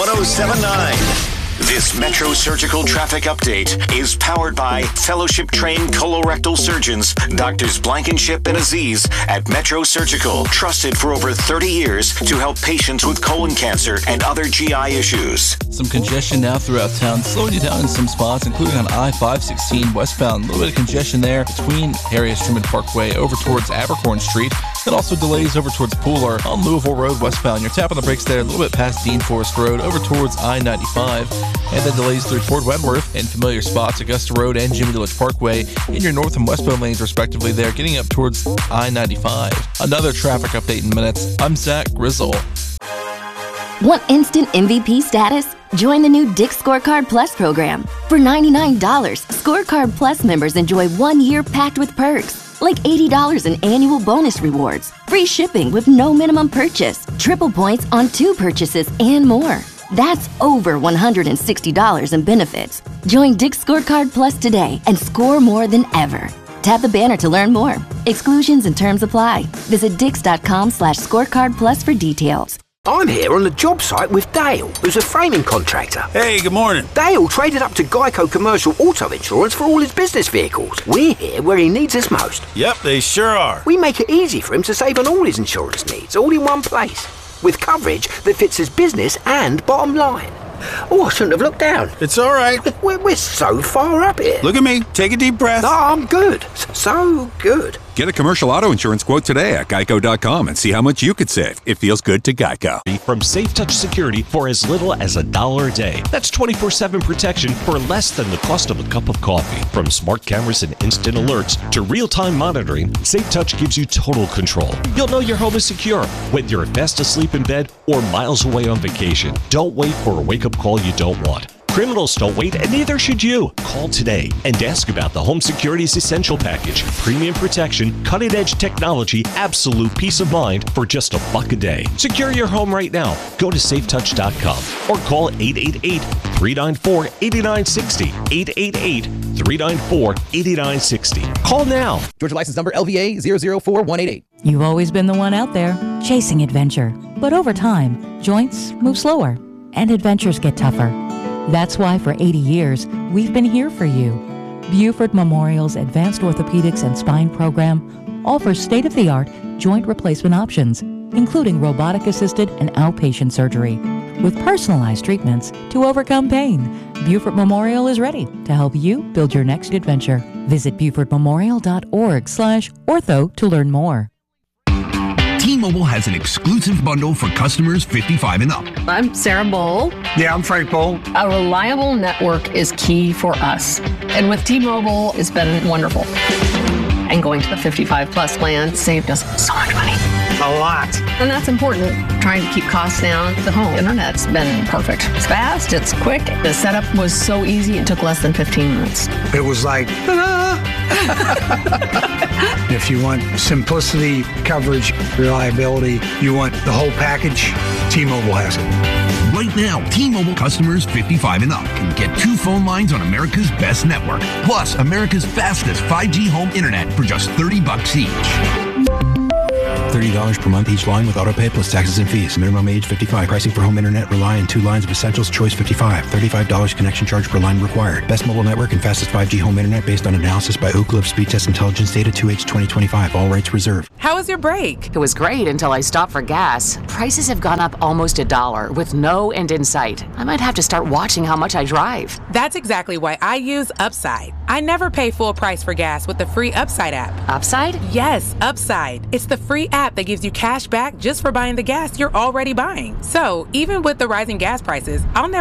107.9. This Metro Surgical Traffic Update is powered by fellowship-trained colorectal surgeons, Doctors Blankenship and Aziz at Metro Surgical, trusted for over 30 years to help patients with colon cancer and other GI issues. Some congestion now throughout town, slowing you down in some spots, including on I-516 westbound. A little bit of congestion there between Harry S. Truman Parkway over towards Abercorn Street. And also delays over towards Pooler on Louisville Road westbound. You're tapping the brakes there a little bit past Dean Forest Road over towards I-95. And then delays through toward Wentworth in familiar spots, Augusta Road and Jimmy Dillard Parkway in your north and westbound lanes respectively there, getting up towards I-95. Another traffic update in minutes. I'm Zach Grizzle. Want instant MVP status? Join the new Dick's Scorecard Plus program. For $99, Scorecard Plus members enjoy 1 year packed with perks, like $80 in annual bonus rewards, free shipping with no minimum purchase, triple points on 2 purchases, and more. That's over $160 in benefits. Join Dick's Scorecard Plus today and score more than ever. Tap the banner to learn more. Exclusions and terms apply. Visit dix.com/scorecard plus for details. I'm here on the job site with Dale, who's a framing contractor. Hey, good morning. Dale traded up to Geico Commercial Auto Insurance for all his business vehicles. We're here where he needs us most. Yep, they sure are. We make it easy for him to save on all his insurance needs, all in one place, with coverage that fits his business and bottom line. Oh, I shouldn't have looked down. It's all right. We're so far up here. Look at me. Take a deep breath. No, I'm good. So good. Get a commercial auto insurance quote today at geico.com and see how much you could save. It feels good to Geico. From Safe Touch Security for as little as $1 a day. That's 24/7 protection for less than the cost of a cup of coffee. From smart cameras and instant alerts to real-time monitoring, Safe Touch gives you total control. You'll know your home is secure whether you're fast asleep in bed or miles away on vacation. Don't wait for a wake-up call you don't want. Criminals don't wait, and neither should you. Call today and ask about the Home Security's Essential Package. Premium protection, cutting-edge technology, absolute peace of mind for just $1 a day. Secure your home right now. Go to safetouch.com or call 888-394-8960. 888-394-8960. Call now. Georgia license number LVA 004188. You've always been the one out there chasing adventure. But over time, joints move slower and adventures get tougher. That's why for 80 years, we've been here for you. Buford Memorial's Advanced Orthopedics and Spine program offers state-of-the-art joint replacement options, including robotic-assisted and outpatient surgery, with personalized treatments to overcome pain. Buford Memorial is ready to help you build your next adventure. Visit BufordMemorial.org/ortho to learn more. T-Mobile has an exclusive bundle for customers 55 and up. I'm Sarah Bowl. Yeah, I'm Frank Bowl. A reliable network is key for us. And with T-Mobile, it's been wonderful. And going to the 55 plus plan saved us so much money. A lot. And that's important, trying to keep costs down. The home internet's been perfect. It's fast, it's quick. The setup was so easy, it took less than 15 minutes. It was like, ta-da! If you want simplicity, coverage, reliability, you want the whole package, T-Mobile has it. Right now, T-Mobile customers 55 and up can get 2 phone lines on America's best network, plus America's fastest 5G home internet for just $30 each. $30 per month each line with autopay plus taxes and fees. Minimum age 55. Pricing for home internet rely on 2 lines of Essentials Choice 55. $35 connection charge per line required. Best mobile network and fastest 5G home internet based on analysis by Oak Grove Speed Test Intelligence data 2H 2025. All rates reserved. How was your break? It was great until I stopped for gas. Prices have gone up almost $1 with no end in sight. I might have to start watching how much I drive. That's exactly why I use Upside. I never pay full price for gas with the free Upside app. Upside? Yes, Upside. It's the free app that gives you cash back just for buying the gas you're already buying. So, even with the rising gas prices, I'll never